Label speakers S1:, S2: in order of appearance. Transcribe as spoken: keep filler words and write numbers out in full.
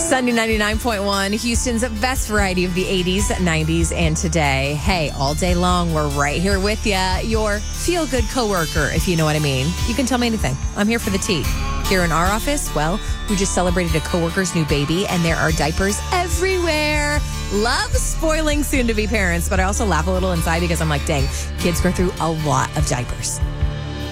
S1: Sunday ninety-nine point one, Houston's best variety of the eighties, nineties, and today. Hey, all day long, we're right here with you. Your feel-good coworker, if you know what I mean. You can tell me anything. I'm here for the tea. Here in our office, well, we just celebrated a coworker's new baby, and there are diapers everywhere. Love spoiling soon-to-be parents, but I also laugh a little inside because I'm like, dang, kids go through a lot of diapers.